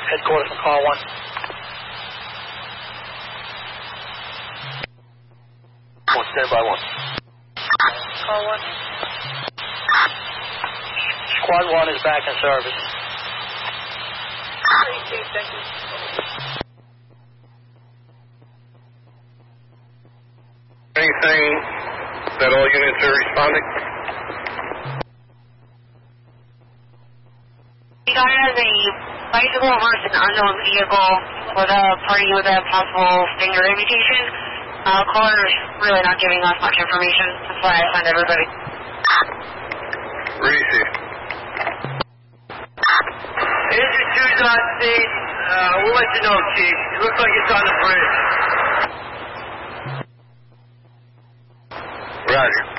headquarters from Car 1. Stand by 1. Car 1. Squad 1 is back in service. Thank you. Anything that all units are responding? You got it as a bicycle versus an unknown vehicle with a party with a possible finger amputation. Caller's really not giving us much information. That's why I sent everybody. Reese. Engine 2's on scene. We'll let you know, Chief. It looks like it's on the bridge. Roger.